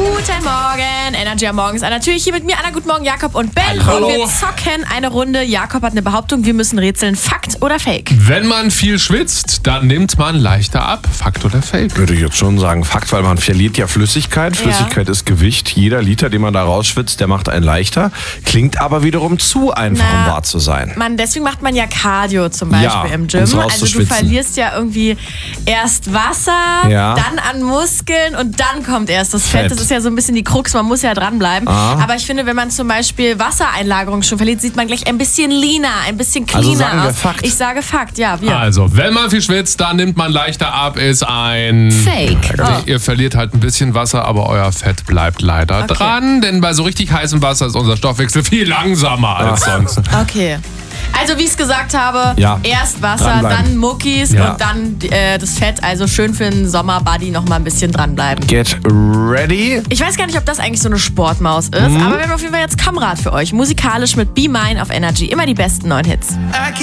Guten Morgen, Energy am Morgen ist natürlich hier mit mir, Anna. Guten Morgen, Jakob und Ben. Hallo. Und wir zocken eine Runde. Jakob hat eine Behauptung, wir müssen rätseln. Fakt oder Fake? Wenn man viel schwitzt, dann nimmt man leichter ab. Fakt oder Fake? Würde ich jetzt schon sagen Fakt, weil man verliert ja Flüssigkeit. Flüssigkeit ist Gewicht. Jeder Liter, den man da rausschwitzt, der macht einen leichter. Klingt aber wiederum zu einfach, um wahr zu sein. Deswegen macht man ja Cardio zum Beispiel im Gym. um's Also du rauszuschwitzen. verlierst ja irgendwie erst Wasser, Ja. dann an Muskeln und dann kommt erst das Fett. Fett. Das ist ja so ein bisschen die Krux, man muss ja dranbleiben. Aber ich finde, wenn man zum Beispiel Wassereinlagerung schon verliert, sieht man gleich ein bisschen leaner, ein bisschen cleaner Also sagen wir aus. Fakt. Ich sage Fakt, ja, wir. Also, wenn man viel schwitzt, dann nimmt man leichter ab, ist ein... Fake. Nee, ihr verliert halt ein bisschen Wasser, aber euer Fett bleibt leider dran. Denn bei so richtig heißem Wasser ist unser Stoffwechsel viel langsamer als sonst. Okay. Also wie ich es gesagt habe, Ja. erst Wasser, Dranbleiben. dann Muckis Ja. und dann das Fett. Also schön für einen Sommerbuddy noch mal ein bisschen dranbleiben. Get ready. Ich weiß gar nicht, ob das eigentlich so eine Sportmaus ist, aber wir haben auf jeden Fall jetzt Kamrad für euch. Musikalisch mit Be Mine auf Energy. Immer die besten neuen Hits. I can't